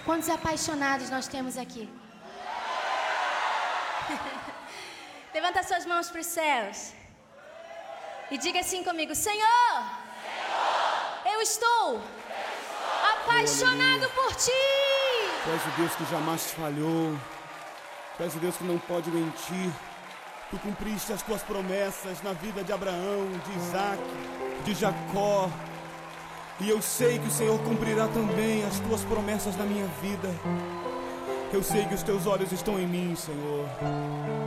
Quantos apaixonados nós temos aqui? Levanta suas mãos para os céus e diga assim comigo: Senhor, eu estou apaixonado por Ti. Tu és o Deus que jamais falhou. Tu és o Deus que não pode mentir. Tu cumpriste as tuas promessas na vida de Abraão, de Isaac, de Jacó. E eu sei que o Senhor cumprirá também as tuas promessas na minha vida. Eu sei que os teus olhos estão em mim, Senhor.